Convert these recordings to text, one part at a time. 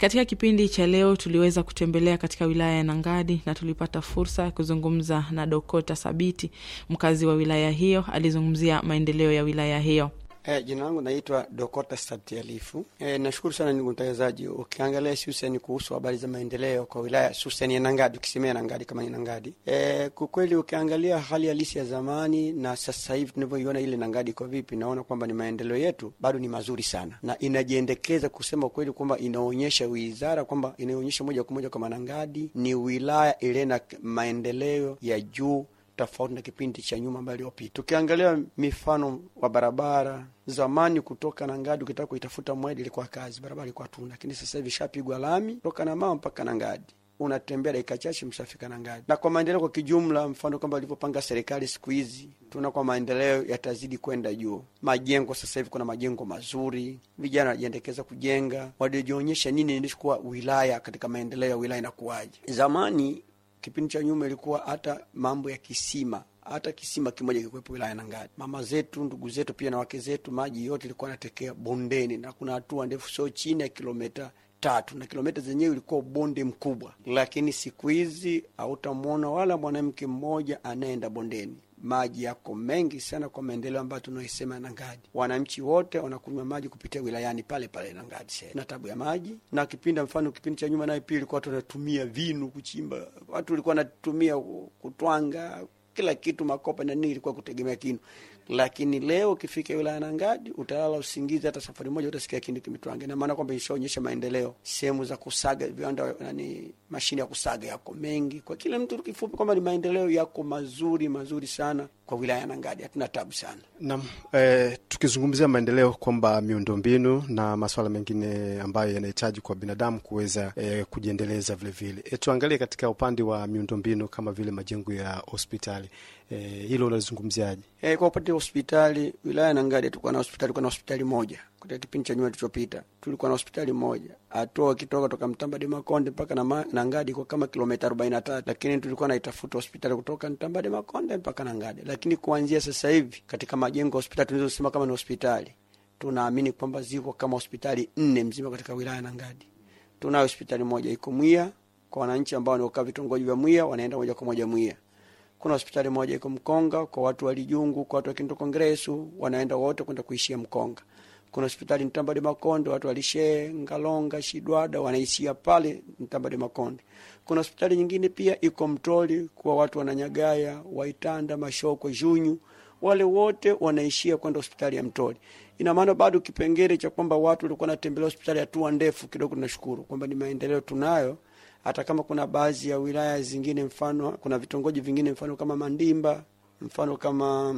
Katika kipindi cha leo tuliweza kutembelea katika wilaya ya Nangadi na tulipata fursa ya kuzungumza na Dokota Sabiti, mkazi wa wilaya hiyo. Alizungumzia maendeleo ya wilaya hiyo. Jina langu naitwa Dokota Sabiti Alifu. Nashukuru sana ndugu mtangazaji. Ukiangalia hususan kuhusu habari za maendeleo kwa wilaya hususan ya Nangadi, ukisemea Nangadi kama ni Nangadi. Kwa kweli ukiangalia hali halisi ya zamani na sasa hivi tunavyoiona ile Nangadi kwa vipi, naona kwamba ni maendeleo yetu bado ni mazuri sana. Na inajiendekeza kusema kweli kwamba inaonyesha wizara kwamba inaonyesha moja kwa moja kama Nangadi ni wilaya ile na maendeleo ya juu tofauti na kipindi cha nyuma mbali iliyopita. Tukiangalia mifano wa barabara, zamani kutoka Nangadi ukitaka kuitafuta Mwedi ilikuwa kazi, barabara ilikuwa tuna, lakini sasa hivi shapigwa lami kutoka na mama mpaka Nangadi. Unatembea dakika chache mshafika Nangadi. Na kwa maendeleo kwa kijumla, mfano kwamba walivyopanga serikali siku hizi, tuna kwa maendeleo yatazidi kwenda juu. Majengo sasa hivi kuna majengo mazuri, vijana wanajiendekeza kujenga, wanajionyesha nini ilikuwa wilaya katika maendeleo ya wilaya inakuaje. Zamani kipindi cha nyuma ilikuwa hata mambo ya kisima, hata kisima kimoja kikuwepo wilaya Nangadi. Mama zetu, ndugu zetu pia na wake zetu, maji yote ilikuwa yanatekea bondeni, na kuna hatua ndefu sio chini ya kilomita 3, na kilomita zenyewe ilikuwa bonde mkubwa. Lakini siku hizi hautamwona wala mwanamke mmoja anaenda bondeni. Maji yako mengi sana kwa maendeleo ambayo tunaisema Nangadi. Wananchi wote wanakunywa maji kupitia wilayani pale pale Nangadi. Na tabu ya maji, na kipindi cha nyuma nayo pia ilikuwa watu wanatumia vinu kuchimba. Watu walikuwa wanatumia kutwanga kila kitu, makopa na nini, ilikuwa kutegemea kinu. Lakini leo ukifika wilaya Nangadi utalala usingizi, hata safari moja utasikia kinu kimetwanga. Na maana kwamba ishaonyesha maendeleo. Sehemu za kusaga viwanda, mashine ya kusaga yako mengi. Kwa kila mtu kifupi kwamba ni maendeleo yako mazuri sana kwa wilaya ya Nangadi. Hatuna tabu sana. Naam, tukizungumzia maendeleo kwamba miundombinu na masuala mengine ambayo yanahitaji kwa binadamu kuweza kujiendeleza vile vile. Tuangalie katika upande wa miundombinu kama vile majengo ya hospitali. Hilo unazungumziaje? Kwa upande wa hospitali, wilaya ya Nangadi tulikuwa na hospitali moja. Kwa kipindi cha nyuma tulichopita, tulikuwa na hospitali moja. Atoa kitoka kutoka Mtambade Makonde mpaka na Nangadi kwa kama kilomita 43, lakini tulikuwa naitafuta hospitali kutoka Mtambade Makonde mpaka Nangadi. Lakini kuanzia sasa hivi katika majengo hospitali tunazosema kama ni hospitali, tunaamini kwamba ziko kama hospitali 4 mzima katika wilaya ya Nangadi. Tuna hospitali moja iko Mwia kwa wananchi ambao wanaokaa vitongoji vya Mwia, wanaenda moja kwa moja Mwia. Kuna hospitali moja iko Mkonga kwa watu wa Lijungu, kwa watu wa Kinto Kongresu, wanaenda wote kwenda kuishia Mkonga. Kuna hospitali Mtambade Makonde, watu wa Lishe, Ngalonga, Shidwada wanaishia pale Mtambade Makonde. Kuna hospitali nyingine pia iko Mtoli kwa watu wa Nanyagaya, Waitanda, Mashoko, Junyu, wale wote wanaishia kwenda hospitali ya Mtoli. Ina maana bado kipengele cha kwamba watu walikuwa wanatembelea hospitali hatua ndefu kidogo. Tunashukuru kwamba ni maendeleo tunayo, hata kama kuna baadhi ya wilaya zingine, mfano kuna vitongoji vingine mfano kama Mandimba, mfano kama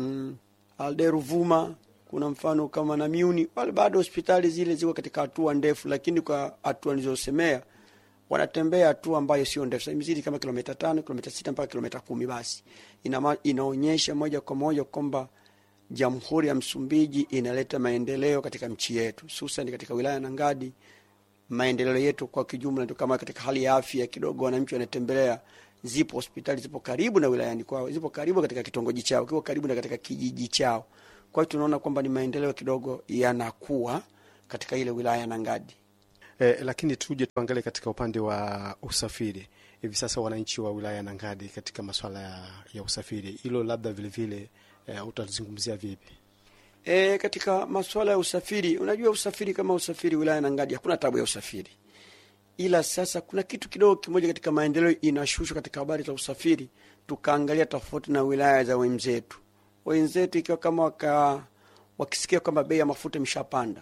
Alderuvuma, kuna mfano kama Namiuni, wale bado hospitali zile ziko katika hatua ndefu. Lakini kwa hatua nilizosemea wanatembea hatua ambayo sio ndefu. Sasa imezidi kama kilomita 5, kilomita 6 mpaka kilomita 10 basi. Inaonyesha moja kwa moja kwamba Jamhuri ya Msumbiji inaleta maendeleo katika nchi yetu, hususan katika wilaya ya Nangadi. Maendeleo yetu kwa kijumla ndio kama katika hali ya afya kidogo, wananchi wanatembelea, zipo hospitali zipo karibu na wilayani kwao, zipo karibu katika kitongoji chao, kipo karibu na katika kijiji chao. Kwa hiyo tunaona kwamba ni maendeleo kidogo yanakuwa katika ile wilaya ya Nangadi. Lakini tuje tuangalie katika upande wa usafiri. Hivi sasa wananchi wa wilaya ya Nangadi katika masuala ya usafiri, hilo labda vile vile utazungumzia vipi? Katika masuala ya usafiri, unajua usafiri kama usafiri wilaya ya Nangadi hakuna tabu ya usafiri. Ila sasa kuna kitu kidogo kimoja katika maendeleo inashushwa katika habari za usafiri. Tukaangalia tofauti na wilaya za wenzetu. Wenzetu ikiwa kama wakisikia kwamba bei ya mafuta imeshapanda,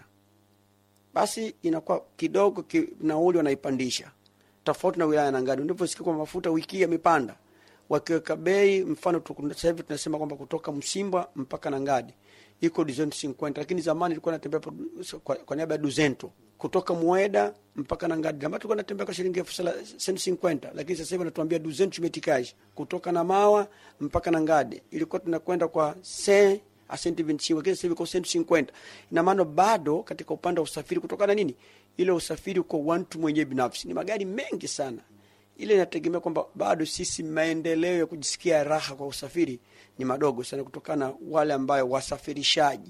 basi inakuwa kidogo nauli wanaipandisha. Tofauti na wilaya ya Nangadi, ndipo sikia kwamba mafuta wiki yamepanda, wakiweka bei, mfano sasa hivi tunasema kwamba kutoka Msimba mpaka Nangadi iko 250, lakini zamani ilikuwa natembea kwa niaba ya 200 kutoka Mueda mpaka Nangadi. Zamani tulikuwa natembea kwa shilingi 150, lakini sasa hivi wanatuambia 200 tumetikaje. Kutoka Namawa mpaka Nangadi ilikuwa tunakwenda kwa asenti 20, lakini sasa hivi kwa 150. Ina maana bado katika upande wa usafiri kutokana nini? Ile usafiri kwa watu mwenyewe binafsi ni magari mengi sana. Ile inategemea kwamba bado sisi maendeleo ya kujisikia raha kwa usafiri ni madogo sana, kutokana wale ambao wasafirishaji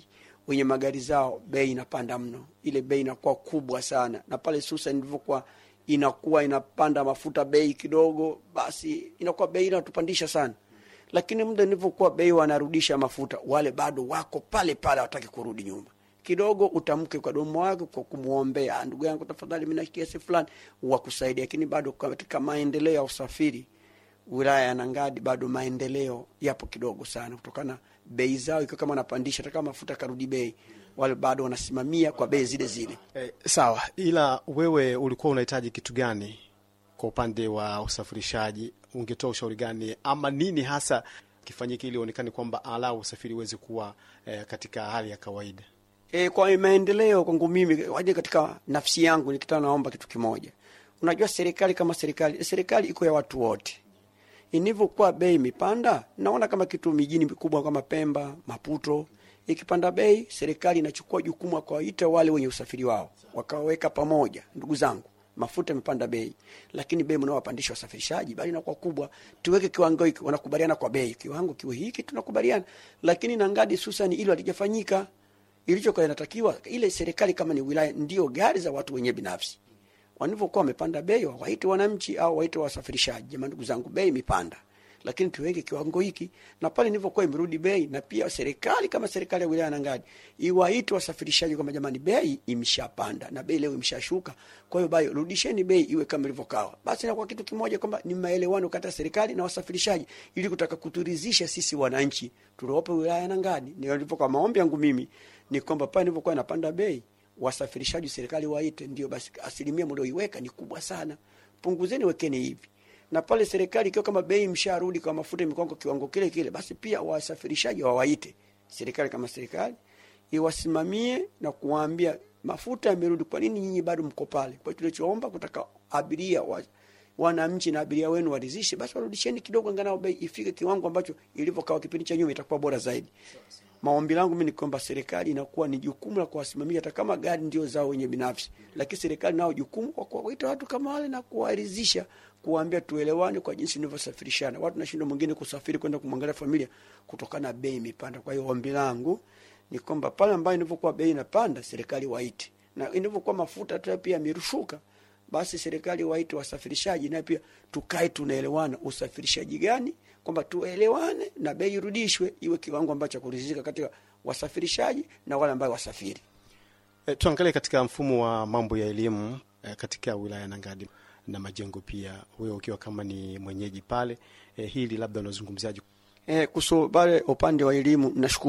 wenye magari zao bei inapanda mno. Ile bei inakuwa kubwa sana. Na pale hususan ndivyokuwa inakuwa inapanda mafuta bei kidogo, basi inakuwa bei inatupandisha sana. Lakini muda nilivyokuwa bei wanarudisha mafuta, wale bado wako pale pale, hawataki kurudi nyuma. Kidogo utamke kwa domo wako kwa kumuombea, ndugu yangu tafadhali mimi na kiasi fulani wakusaidia. Lakini bado katika maendeleo ya usafiri wilaya ya Nangadi bado maendeleo yapo kidogo sana, kutokana bei zao iko kama napandisha, hata kama mafuta karudi bei, wale bado wanasimamia kwa bei zile zile. Sawa, ila wewe ulikuwa unahitaji kitu gani kwa upande wa usafirishaji? Ungetoa ushauri gani ama nini hasa kifanyike ili onekane kwamba ala usafiri uweze kuwa katika hali ya kawaida? Kwa maendeleo kwangu mimi, waje katika nafsi yangu nikitaka naomba kitu kimoja. Unajua serikali kama serikali iko ya watu wote. Inivyokuwa bei imepanda, naona kama kitu mijini mikubwa kama Pemba, Maputo, ikipanda bei, serikali inachukua jukumu kwa kuita wale wenye usafiri wao, wakaweka pamoja. Ndugu zangu, mafuta yamepanda bei, lakini bei mnaowapandisha wasafirishaji bali inakuwa kubwa. Tuweke kiwango hiki, wanakubaliana kwa bei. Kiwango kiwe hiki tunakubaliana. Lakini Nangadi hususan hilo halijafanyika. Ilichokuwa inatakiwa ile serikali kama ni wilaya ndio gari za watu wenye binafsi. Wanivyokuwa wamepanda bei, waite wananchi au waite wasafirishaji, jamani ndugu zangu bei imepanda, lakini tuweke kiwango hiki. Na pale nilivyokuwa imerudi bei, na pia serikali kama serikali ya wilaya Nangadi iwaite wasafirishaji kama jamani bei imeshapanda na bei leo imeshashuka, kwa hiyo bayo rudisheni bei iwe kama ilivyokawa. Basi na kwa kitu kimoja kwamba ni maelewano kati ya serikali na wasafirishaji, ili kutaka kuturidhisha sisi wananchi tuliopo wilaya Nangadi. Ndio nilipokuwa maombi yangu mimi ni kwamba pale nilipokuwa napanda bei, wasafirishaji serikali waite, ndio basi asilimia mlioiweka ni kubwa sana, punguzeni wekeni hivi. Na pale serikali ikiwa kama bei msharudi kwa mafuta mikongo kiwango kile kile, basi pia wasafirishaji wawaite serikali kama serikali iwasimamie na kuwaambia mafuta yamerudi, kwa nini nyinyi bado mko pale? Kwa hiyo tulichoomba kutaka abiria wananchi na abiria wenu waridhishe, basi warudisheni kidogo angalau bei ifike kiwango ambacho ilivyokuwa kipindi cha nyuma, itakuwa bora zaidi. Maombi langu mimi ni kwamba serikali inakuwa ni jukumu la kuwasimamia, hata kama gari ndio zao wenye binafsi, lakini serikali nao jukumu kwa kuwaita watu kama wale na kuwaridhisha, kuwaambia tuelewane kwa jinsi tunavyosafirishana. Watu nashinda mwingine kusafiri kwenda kumwangalia familia kutokana na bei imepanda. Kwa hiyo ombi langu ni kwamba pale ambapo inapokuwa bei inapanda, serikali waite, na inapokuwa mafuta tu pia yamerushuka, basi serikali waite wasafirishaji, na pia tukae tunaelewana usafirishaji gani, kwamba tuelewane na bei irudishwe iwe kiwango ambacho kuridhika katika wasafirishaji na wale ambao wasafiri. Tuangalie katika mfumo wa mambo ya elimu katika wilaya Nangadi na majengo pia, wewe ukiwa kama ni mwenyeji pale, hili labda unazungumziaje? Kuhusu pale upande wa elimu,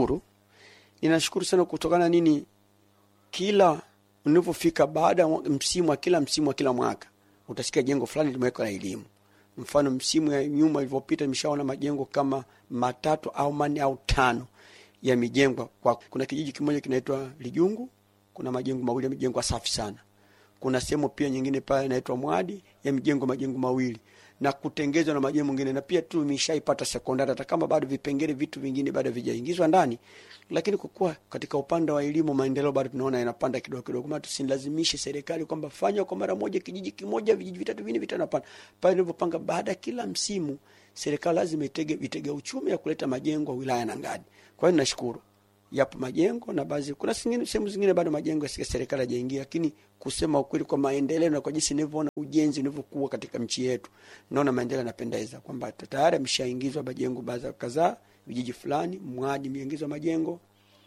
ninashukuru sana kutokana nini, kila unapofika baada ya msimu wa kila mwaka utasikia jengo fulani limewekwa na elimu. Mfano msimu ya nyuma iliyopita nimeshaona majengo kama 3 au 4 au 5 yamejengwa. Kuna kijiji kimoja kinaitwa Lijungu, kuna majengo mawili yamejengwa safi sana. Kuna sehemu pia nyingine pale inaitwa Mwadi yamejengwa majengo mawili na kutengezwa na majengo mengine. Na pia tu nimeshaipata sekondari, hata kama bado vipengele vitu vingine bado vijaingizwa ndani, lakini kwa kuwa katika upande wa elimu maendeleo bado tunaona yanapanda kidogo kidogo. Kama tusilazimishe serikali kwamba fanya kwa mara moja kijiji kimoja, vijiji vitatu vinne vitano, hapana. Pale nilipopanga baada kila msimu serikali lazima itege uchumi ya kuleta majengo wilaya Nangadi. Kwa hiyo nashukuru yapo majengo, na baadhi kuna sehemu zingine bado majengo ya serikali hajaingia, lakini kusema ukweli kwa maendeleo na kwa jinsi ninavyoona ujenzi unavyokuwa katika nchi yetu, naona maendeleo yanapendeza kwamba tayari ameshaingizwa majengo baadhi kadhaa, vijiji fulani Mwadi imeingizwa majengo,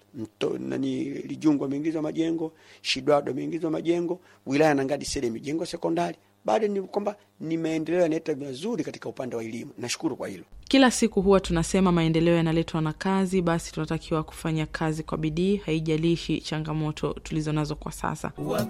Lijungu imeingizwa majengo, Shidwado imeingizwa majengo, wilaya Nangadi sasa imejengo sekondari. Bado ni kwamba ni maendeleo yanaleta mazuri katika upande wa elimu. Nashukuru kwa hilo. Kila siku huwa tunasema maendeleo yanaletwa na kazi, basi tunatakiwa kufanya kazi kwa bidii, haijalishi changamoto tulizonazo kwa sasa.